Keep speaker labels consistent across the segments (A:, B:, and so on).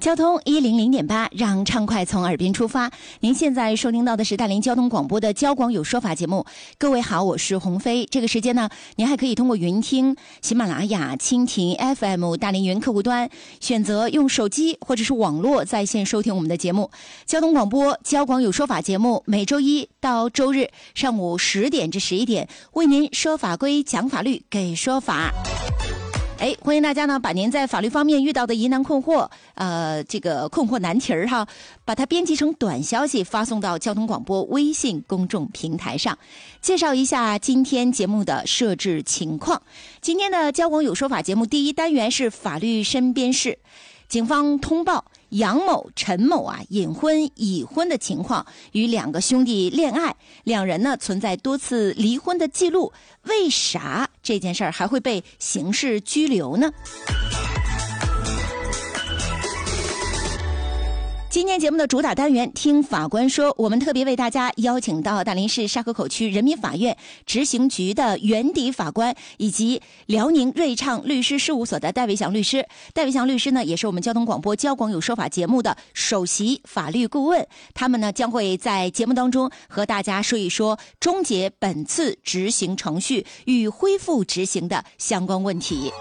A: 交通100.8，让畅快从耳边出发。您现在收听到的是大连交通广播的交广有说法节目。各位好，我是鸿飞。这个时间呢，您还可以通过云听、喜马拉雅、蜻蜓 FM 大连云客户端，选择用手机或者是网络在线收听我们的节目。交通广播交广有说法节目每周一到周日上午10点至11点，为您说法规、讲法律、给说法。欢迎大家呢，把您在法律方面遇到的疑难困惑，这个困惑难题哈，把它编辑成短消息发送到交通广播微信公众平台上。介绍一下今天节目的设置情况。今天的交广有说法节目第一单元是法律身边事。警方通报杨某、陈某隐婚已婚的情况，与两个兄弟恋爱，两人呢存在多次离婚的记录，为啥这件事儿还会被刑事拘留呢？今天节目的主打单元听法官说，我们特别为大家邀请到大连市沙河口区人民法院执行局的原底法官，以及辽宁瑞畅律师事务所的戴伟祥律师。戴伟祥律师呢，也是我们交通广播交广有说法节目的首席法律顾问，他们呢将会在节目当中和大家说一说终结本次执行程序与恢复执行的相关问题。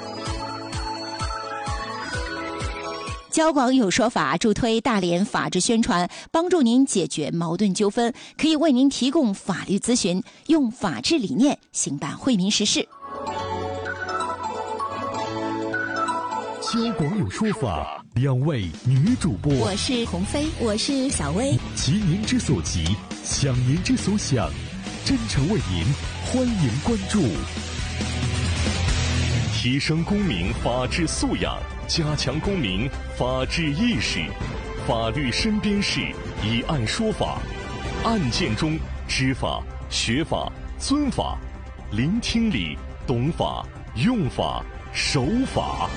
A: 交广有说法助推大连法治宣传，帮助您解决矛盾纠纷，可以为您提供法律咨询，用法治理念兴办惠民实事。
B: 交广有说法，两位女主播，
A: 我是鸿飞，我是小薇，
B: 急您之所急，想您之所想，真诚为您，欢迎关注。提升公民法治素养，加强公民法治意识，法律身边事，以案说法，案件中知法、学法、尊法，聆听理，懂法，用法，守法。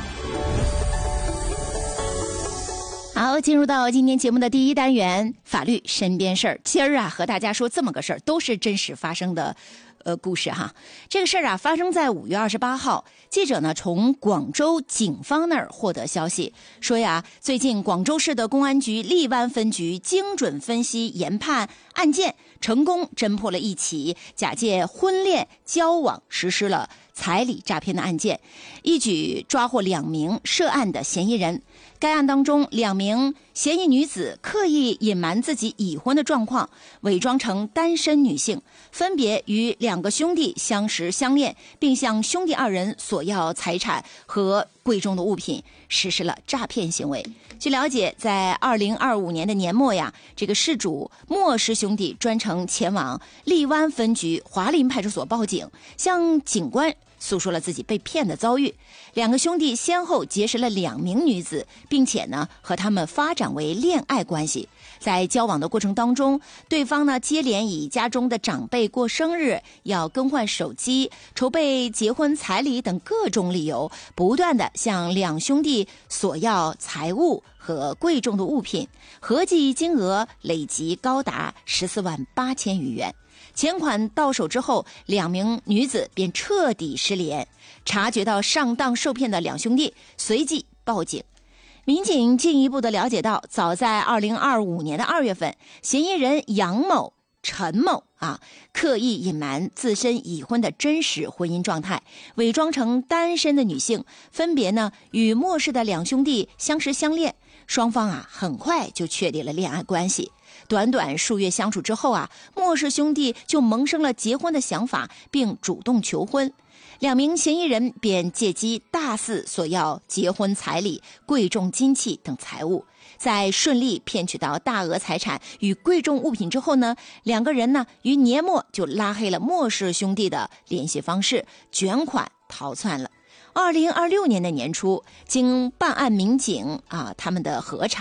A: 好，进入到今天节目的第一单元，法律身边事儿。今儿和大家说这么个事儿，都是真实发生的故事哈。这个事儿发生在5月28号，记者呢从广州警方那儿获得消息，说最近广州市的公安局荔湾分局精准分析研判案件，成功侦破了一起假借婚恋交往实施了彩礼诈骗的案件，一举抓获2名涉案的嫌疑人。该案当中，2名嫌疑女子刻意隐瞒自己已婚的状况，伪装成单身女性，分别与2个兄弟相识相恋，并向兄弟2人索要财产和贵重的物品，实施了诈骗行为。据了解，在2025年的年末这个事主莫氏兄弟专程前往荔湾分局华林派出所报警，向警官诉说了自己被骗的遭遇。2个兄弟先后结识了2名女子，并且呢和他们发展为恋爱关系。在交往的过程当中，对方呢接连以家中的长辈过生日、要更换手机、筹备结婚彩礼等各种理由，不断的向2兄弟索要财物和贵重的物品，合计金额累计高达14万8千余元。钱款到手之后，2名女子便彻底失联。察觉到上当受骗的2兄弟，随即报警。民警进一步的了解到，早在2025年的2月份，嫌疑人杨某、陈某刻意隐瞒自身已婚的真实婚姻状态，伪装成单身的女性，分别呢与莫氏的2兄弟相识相恋，双方很快就确立了恋爱关系。短短数月相处之后莫氏兄弟就萌生了结婚的想法，并主动求婚。2名嫌疑人便借机大肆索要结婚彩礼、贵重金器等财物。在顺利骗取到大额财产与贵重物品之后呢，2个人呢于年末就拉黑了莫氏兄弟的联系方式，卷款逃窜了。2026年的年初，经办案民警他们的核查，